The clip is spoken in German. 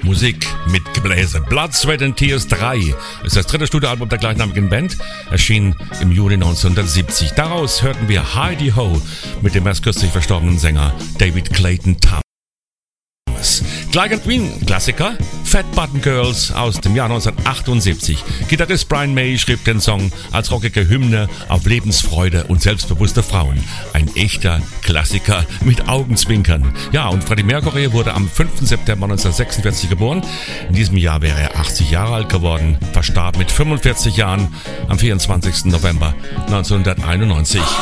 Musik mit Gebläse. Blood, Sweat and Tears 3 ist das dritte Studioalbum der gleichnamigen Band, erschien im Juli 1970. Daraus hörten wir Heidi Ho mit dem erst kürzlich verstorbenen Sänger David Clayton Thomas. Gleich ein Queen-Klassiker, Fat Bottom Girls aus dem Jahr 1978. Gitarrist Brian May schrieb den Song als rockige Hymne auf Lebensfreude und selbstbewusste Frauen. Ein echter Klassiker mit Augenzwinkern. Ja, und Freddie Mercury wurde am 5. September 1946 geboren. In diesem Jahr wäre er 80 Jahre alt geworden, verstarb mit 45 Jahren am 24. November 1991.